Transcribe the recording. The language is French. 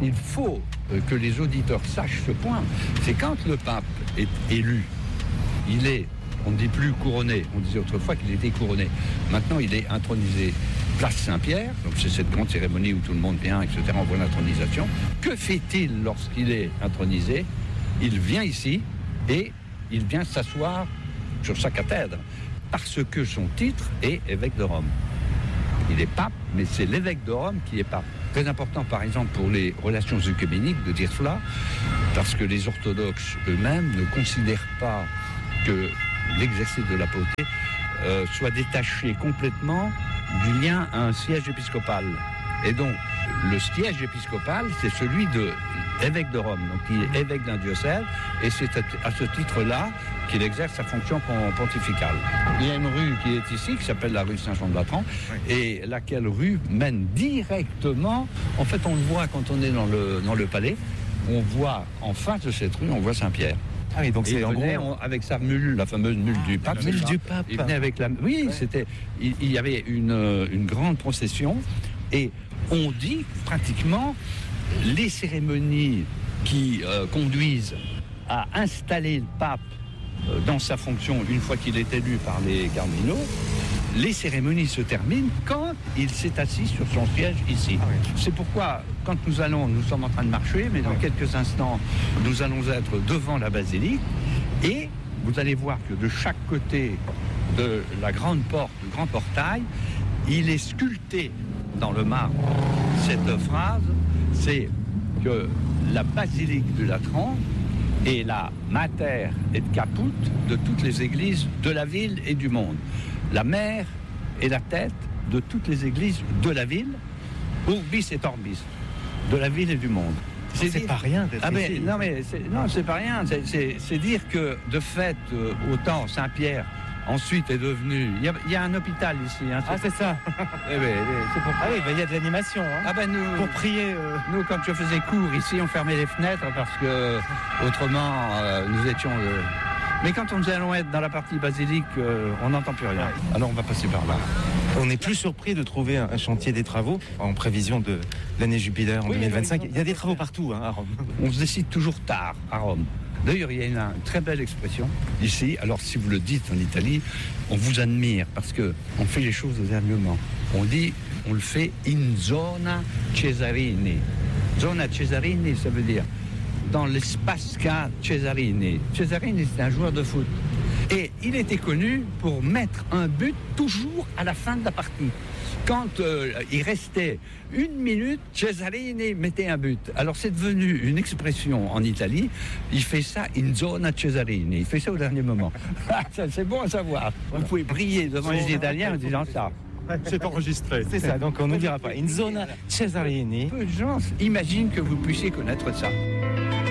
il faut que les auditeurs sachent ce point. C'est quand le pape est élu, il est, on ne dit plus couronné, on disait autrefois qu'il était couronné. Maintenant, il est intronisé place Saint-Pierre, donc c'est cette grande cérémonie où tout le monde vient, etc., on voit l'intronisation. Que fait-il lorsqu'il est intronisé? Il vient ici et il vient s'asseoir sur sa cathèdre, parce que son titre est évêque de Rome. Il est pape, mais c'est l'évêque de Rome qui est pape. Très important, par exemple, pour les relations œcuméniques de dire cela, parce que les orthodoxes eux-mêmes ne considèrent pas que l'exercice de la papauté soit détaché complètement du lien à un siège épiscopal. Et donc, le siège épiscopal, c'est celui de l'évêque de Rome, donc il est évêque d'un diocèse, et c'est à ce titre-là qu'il exerce sa fonction pontificale. Il y a une rue qui est ici, qui s'appelle la rue Saint-Jean-de-Latran, et laquelle rue mène directement, en fait on le voit quand on est dans le palais, on voit en face de cette rue, on voit Saint-Pierre. Ah oui, donc c'est en gros avec sa mule, la fameuse mule du pape. La mule du pape. Il venait avec la. Oui, ouais. C'était. Il y avait une grande procession et on dit pratiquement les cérémonies qui conduisent à installer le pape dans sa fonction une fois qu'il est élu par les cardinaux. Les cérémonies se terminent quand il s'est assis sur son siège ici. Ah oui. C'est pourquoi, quand nous sommes en train de marcher, mais dans quelques instants, nous allons être devant la basilique, et vous allez voir que de chaque côté de la grande porte, du grand portail, il est sculpté dans le marbre cette phrase, c'est que la basilique de Latran est la mater et caput de toutes les églises de la ville et du monde. La mère est la tête de toutes les églises de la ville, urbis et orbis, de la ville et du monde. C'est pas rien d'être ici. Non, c'est pas rien. C'est dire que, de fait, autant Saint-Pierre, ensuite est devenu... Il y a un hôpital ici. Hein, c'est ça. C'est pour... il y a de l'animation. Hein, pour prier. Nous, quand je faisais cours ici, on fermait les fenêtres parce que, autrement, nous étions... Mais quand nous allons être dans la partie basilique, on n'entend plus rien. Alors on va passer par là. On n'est plus surpris de trouver un chantier des travaux en prévision de l'année jubilaire en 2025. Il y a des travaux partout à Rome. On se décide toujours tard à Rome. D'ailleurs, il y a une très belle expression ici. Alors si vous le dites en Italie, on vous admire parce qu'on fait les choses au dernier moment. On dit, on le fait in zona Cesarini. Zona Cesarini, ça veut dire dans l'espace qu'a Cesarini. Cesarini, c'est un joueur de foot. Et il était connu pour mettre un but toujours à la fin de la partie. Quand il restait 1 minute, Cesarini mettait un but. Alors c'est devenu une expression en Italie. Il fait ça in zona Cesarini. Il fait ça au dernier moment. C'est bon à savoir. Vous pouvez briller devant les Italiens en disant ça. C'est enregistré. C'est ça, donc on ne dira pas. In zona Cesarini. Peu de gens imaginent que vous puissiez connaître ça.